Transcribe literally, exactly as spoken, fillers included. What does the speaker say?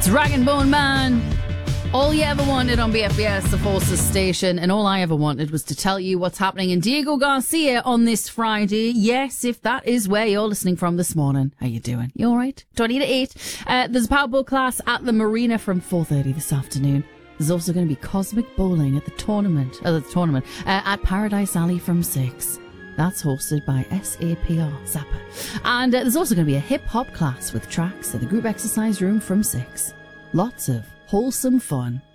Dragon Bone Man. All you ever wanted on B F B S, the Forces station, and all I ever wanted was to tell you what's happening in Diego Garcia on this Friday. Yes, if that is where you're listening from this morning. How you doing? You all right? twenty to eight. Uh, there's a Powerball class at the Marina from four thirty this afternoon. There's also going to be Cosmic Bowling at the tournament, uh, the tournament uh, at Paradise Alley from six. That's hosted by S A P R, Zappa. And uh, there's also going to be a hip-hop class with tracks at the group exercise room from six. Lots of wholesome fun